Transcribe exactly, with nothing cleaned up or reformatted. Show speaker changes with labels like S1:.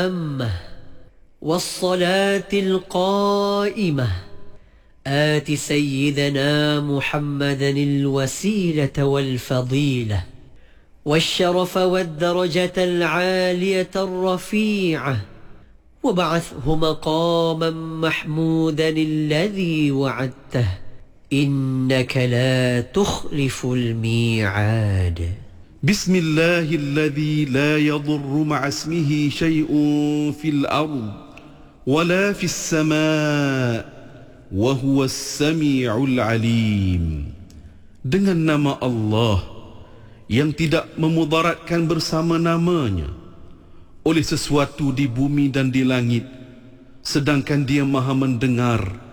S1: التامة والصلاة القائمة آت سيدنا محمدا الوسيلة والفضيلة والشرف والدرجة العالية الرفيعة وبعثه مقاما محمودا الذي وعدته إنك لا تخلف الميعاد.
S2: بسم الله الذي لا يضر مع اسمه شيء في الأرض ولا في السماء وهو السميع العليم. Dengan nama Allah yang tidak memudaratkan bersama namanya oleh sesuatu di bumi dan di langit, sedangkan Dia Maha mendengar